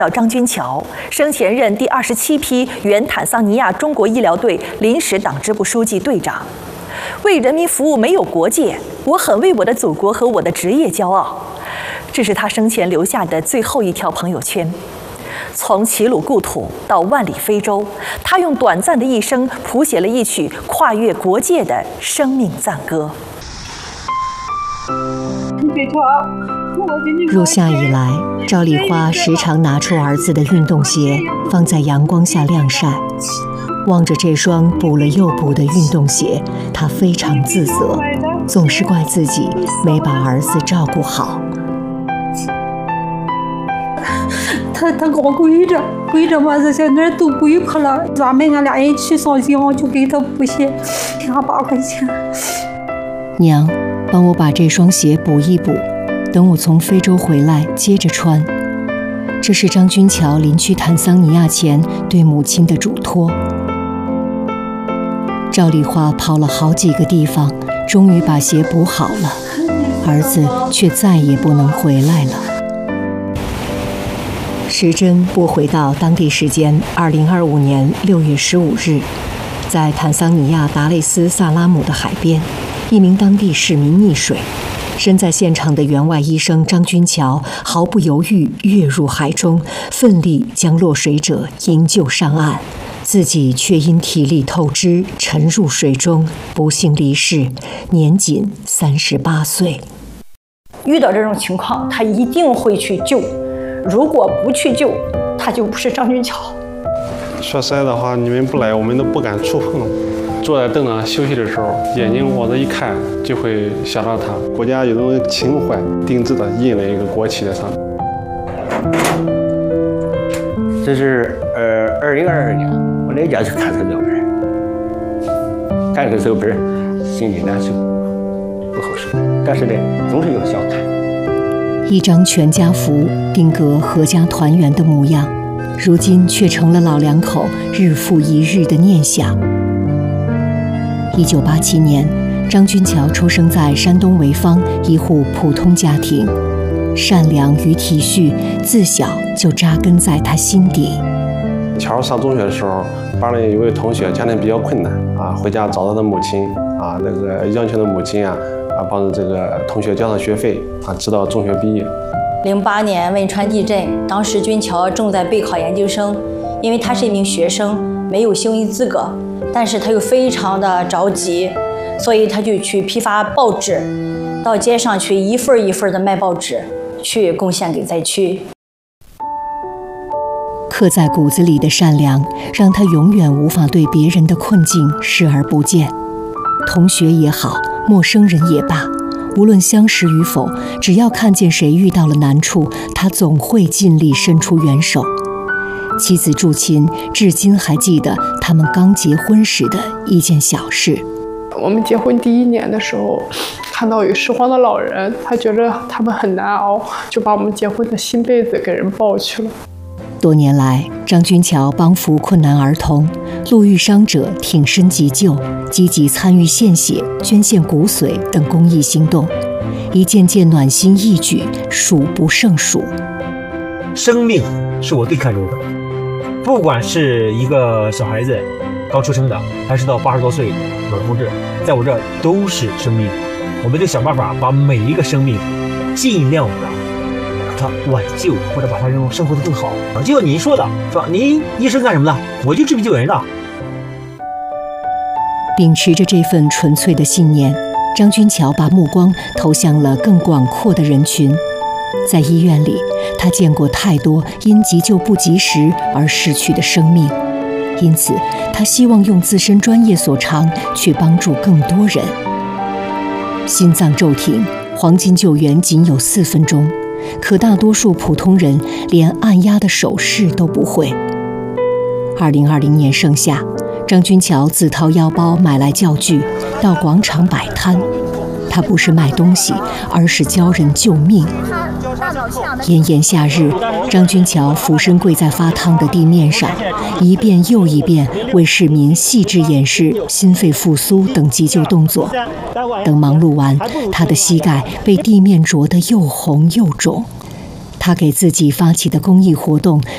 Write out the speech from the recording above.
张军桥生前任第27批原坦桑尼亚中国医疗队临时党支部书记队长。为人民服务没有国界，我很为我的祖国和我的职业骄傲。这是他生前留下的最后一条朋友圈。从齐鲁故土到万里非洲，他用短暂的一生谱写了一曲跨越国界的生命赞歌。 入夏以来，赵丽花时常拿出儿子的运动鞋，放在阳光下晾晒。望着这双补了又补的运动鞋，她非常自责，总是怪自己没把儿子照顾好。 他光跪着嘛，这些哪儿都跪破了。专门俺俩人去上学，我就给他补鞋，8块钱。 娘，帮我把这双鞋补一补，等我从非洲回来接着穿。这是张军桥临去坦桑尼亚前对母亲的嘱托。赵丽花跑了好几个地方，终于把鞋补好了，儿子却再也不能回来了。时针拨回到当地时间2025年6月15日，在坦桑尼亚达累斯萨拉姆的海边，一名当地市民溺水。身在现场的员外医生张军桥毫不犹豫跃入海中，奋力将落水者营救上岸，自己却因体力透支沉入水中，不幸离世，年仅38岁。 遇到这种情况，他一定会去救。如果不去救，他就不是张军桥。 说实在的话，你们不来，我们都不敢触碰。坐在凳子上休息的时候，眼睛往这一看，就会想到他。国家有种情怀，定制的印了一个国旗在上面。 这是2022年，我那家就看这照片，看这个照片，心里难受，不好受。但是呢，总是要笑看。 一张全家福，定格阖家团圆的模样，如今却成了老两口日复一日的念想。1987年，张军桥出生在山东潍坊一户普通家庭，善良与体恤自小就扎根在他心底。 乔上中学的时候，班里有位同学家庭比较困难啊，回家找到他母亲啊，那个央求的母亲啊，帮着这个同学交上学费啊，直到中学毕业。 08年汶川地震，当时军桥正在备考研究生，因为他是一名学生，没有行医资格，但是他又非常的着急，所以他就去批发报纸，到街上去一份一份的卖报纸，去贡献给灾区。 刻在骨子里的善良，让他永远无法对别人的困境视而不见。同学也好，陌生人也罢，无论相识与否，只要看见谁遇到了难处，他总会尽力伸出援手。妻子祝琴至今还记得他们刚结婚时的一件小事。 我们结婚第1年的时候，看到有拾荒的老人，他觉得他们很难熬，就把我们结婚的新被子给人抱去了。 多年来，张军桥帮扶困难儿童、路遇伤者挺身急救，积极参与献血、捐献骨髓等公益行动，一件件暖心义举数不胜数。 生命是我最看重的，不管是一个小孩子刚出生的，还是到80多岁老同志，在我这都是生命。我们就想办法把每一个生命尽量的把它挽救，或者把它让生活得更好。就像您说的，是吧？您医生干什么的？我就治病救人的。 秉持着这份纯粹的信念，张军桥把目光投向了更广阔的人群。在医院里，他见过太多因急救不及时而逝去的生命，因此他希望用自身专业所长去帮助更多人。心脏骤停，黄金救援仅有4分钟，可大多数普通人连按压的手势都不会。2020年盛夏，张军桥自掏腰包买来教具，到广场摆摊。他不是卖东西，而是教人救命。炎炎夏日，张军桥俯身跪在发烫的地面上，一遍又一遍为市民细致演示心肺复苏等急救动作。等忙碌完，他的膝盖被地面灼得又红又肿。他给自己发起的公益活动